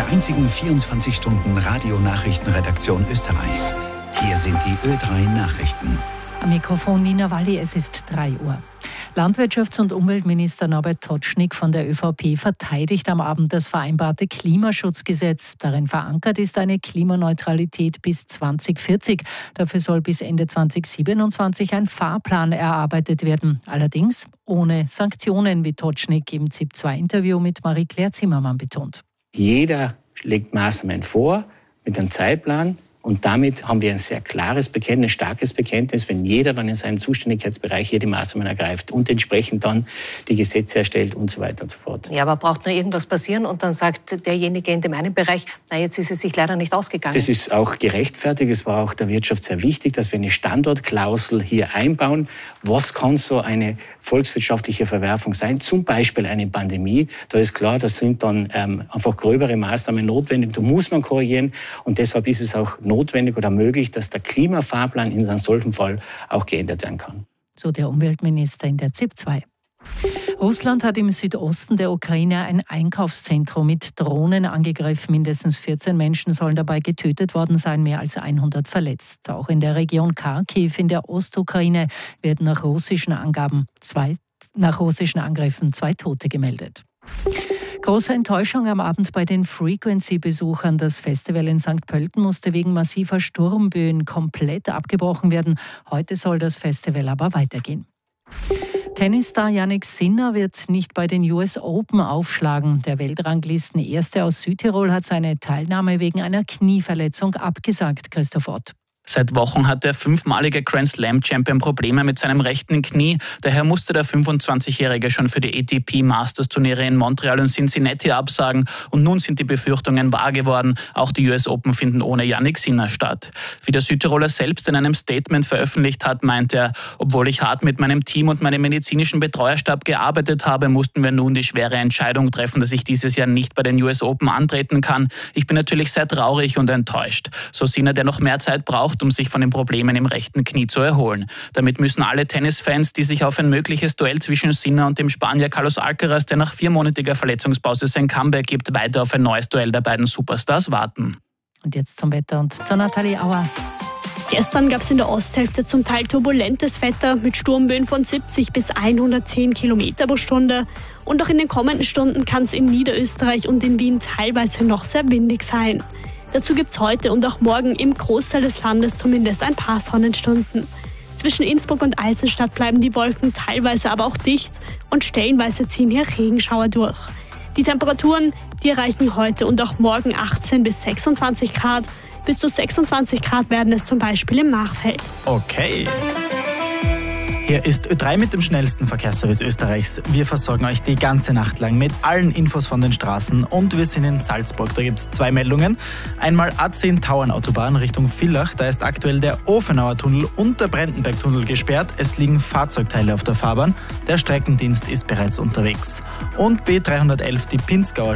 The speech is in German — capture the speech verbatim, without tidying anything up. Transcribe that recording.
der einzigen vierundzwanzig Stunden Radionachrichtenredaktion Österreichs. Hier sind die Ö drei Nachrichten. Am Mikrofon Nina Walli, es ist drei Uhr. Landwirtschafts- und Umweltminister Norbert Totschnig von der ÖVP verteidigt am Abend das vereinbarte Klimaschutzgesetz. Darin verankert ist eine Klimaneutralität bis zwanzig vierzig. Dafür soll bis Ende zwanzig siebenundzwanzig ein Fahrplan erarbeitet werden. Allerdings ohne Sanktionen, wie Totschnig im Z I P zwei Interview mit Marie-Claire Zimmermann betont. Jeder legt Maßnahmen vor mit einem Zeitplan. Und damit haben wir ein sehr klares Bekenntnis, starkes Bekenntnis, wenn jeder dann in seinem Zuständigkeitsbereich hier die Maßnahmen ergreift und entsprechend dann die Gesetze erstellt und so weiter und so fort. Ja, aber braucht nur irgendwas passieren und dann sagt derjenige in dem einen Bereich, na jetzt ist es sich leider nicht ausgegangen. Das ist auch gerechtfertigt. Es war auch der Wirtschaft sehr wichtig, dass wir eine Standortklausel hier einbauen. Was kann so eine volkswirtschaftliche Verwerfung sein? Zum Beispiel eine Pandemie. Da ist klar, das sind dann ähm, einfach gröbere Maßnahmen notwendig. Da muss man korrigieren und deshalb ist es auch notwendig, notwendig oder möglich, dass der Klimafahrplan in einem solchen Fall auch geändert werden kann. So der Umweltminister in der Z I P zwei. Russland hat im Südosten der Ukraine ein Einkaufszentrum mit Drohnen angegriffen. Mindestens vierzehn Menschen sollen dabei getötet worden sein, mehr als hundert verletzt. Auch in der Region Kharkiv in der Ostukraine werden nach russischen Angaben zwei, nach russischen Angriffen zwei Tote gemeldet. Große Enttäuschung am Abend bei den Frequency-Besuchern. Das Festival in Sankt Pölten musste wegen massiver Sturmböen komplett abgebrochen werden. Heute soll das Festival aber weitergehen. Tennisstar Jannik Sinner wird nicht bei den U S Open aufschlagen. Der Weltranglisten-Erste aus Südtirol hat seine Teilnahme wegen einer Knieverletzung abgesagt. Christoph Ott. Seit Wochen hat der fünfmalige Grand Slam-Champion Probleme mit seinem rechten Knie. Daher musste der fünfundzwanzigjährige schon für die A T P Masters-Turniere in Montreal und Cincinnati absagen. Und nun sind die Befürchtungen wahr geworden. Auch die U S Open finden ohne Jannik Sinner statt. Wie der Südtiroler selbst in einem Statement veröffentlicht hat, meint er, obwohl ich hart mit meinem Team und meinem medizinischen Betreuerstab gearbeitet habe, mussten wir nun die schwere Entscheidung treffen, dass ich dieses Jahr nicht bei den U S Open antreten kann. Ich bin natürlich sehr traurig und enttäuscht. So Sinner, der noch mehr Zeit braucht, um sich von den Problemen im rechten Knie zu erholen. Damit müssen alle Tennisfans, die sich auf ein mögliches Duell zwischen Sinner und dem Spanier Carlos Alcaraz, der nach viermonatiger Verletzungspause sein Comeback gibt, weiter auf ein neues Duell der beiden Superstars warten. Und jetzt zum Wetter und zur Nathalie Auer. Gestern gab es in der Osthälfte zum Teil turbulentes Wetter mit Sturmböen von siebzig bis hundertzehn Kilometer pro Stunde. Und auch in den kommenden Stunden kann es in Niederösterreich und in Wien teilweise noch sehr windig sein. Dazu gibt es heute und auch morgen im Großteil des Landes zumindest ein paar Sonnenstunden. Zwischen Innsbruck und Eisenstadt bleiben die Wolken teilweise aber auch dicht und stellenweise ziehen hier Regenschauer durch. Die Temperaturen, die erreichen heute und auch morgen achtzehn bis sechsundzwanzig Grad. Bis zu sechsundzwanzig Grad werden es zum Beispiel im Machfeld. Okay. Hier ist Ö drei mit dem schnellsten Verkehrsservice Österreichs. Wir versorgen euch die ganze Nacht lang mit allen Infos von den Straßen und wir sind in Salzburg. Da gibt es zwei Meldungen. Einmal A zehn Tauernautobahn Richtung Villach. Da ist aktuell der Ofenauer Tunnel und der Brandenberg-Tunnel gesperrt. Es liegen Fahrzeugteile auf der Fahrbahn. Der Streckendienst ist bereits unterwegs. Und B dreihundertelf die Pinzgauer